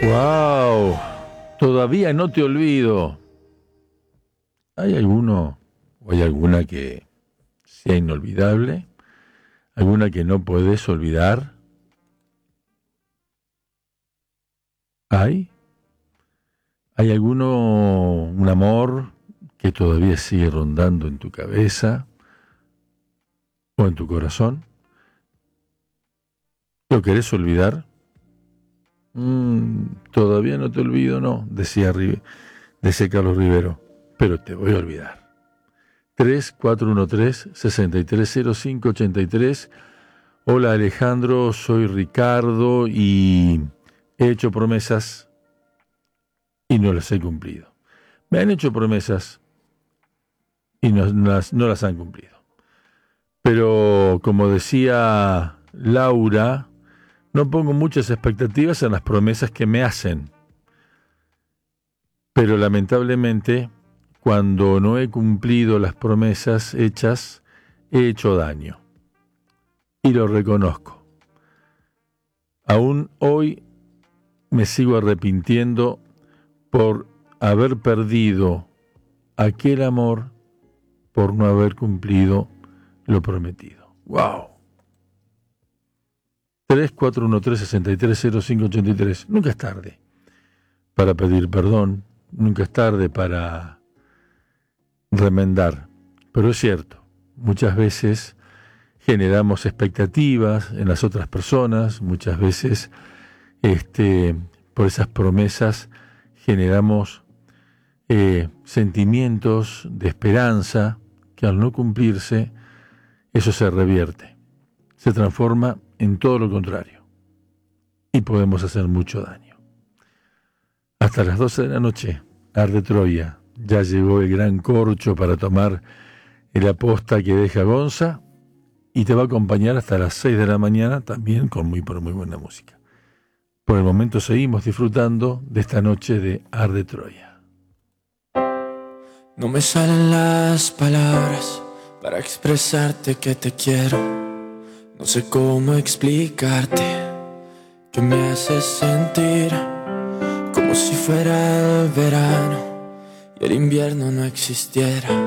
¡Wow! Todavía no te olvido. ¿Hay alguno o hay alguna que sea inolvidable? ¿Alguna que no podés olvidar? ¿Hay? ¿Hay alguno, un amor que todavía sigue rondando en tu cabeza o en tu corazón? ¿Lo querés olvidar? Todavía no te olvido, no, decía Carlos Rivero, pero te voy a olvidar. 3413-630583. Hola Alejandro, soy Ricardo y he hecho promesas y no las he cumplido. Me han hecho promesas y no las han cumplido. Pero como decía Laura, no pongo muchas expectativas en las promesas que me hacen. Pero lamentablemente, cuando no he cumplido las promesas hechas, he hecho daño. Y lo reconozco. Aún hoy me sigo arrepintiendo por haber perdido aquel amor, por no haber cumplido lo prometido. ¡Wow! 3413-630583. Nunca es tarde para pedir perdón, nunca es tarde para remendar. Pero es cierto, muchas veces generamos expectativas en las otras personas, muchas veces por esas promesas generamos sentimientos de esperanza que al no cumplirse, eso se revierte, se transforma en todo lo contrario y podemos hacer mucho daño. Hasta las 12 de la noche, Arde Troya, ya llegó el gran corcho para tomar el aposta que deja Gonza y te va a acompañar hasta las 6 de la mañana también con muy buena música. Por el momento seguimos disfrutando de esta noche de Arde Troya. No me salen las palabras para expresarte que te quiero. No sé cómo explicarte que me haces sentir como si fuera el verano y el invierno no existiera.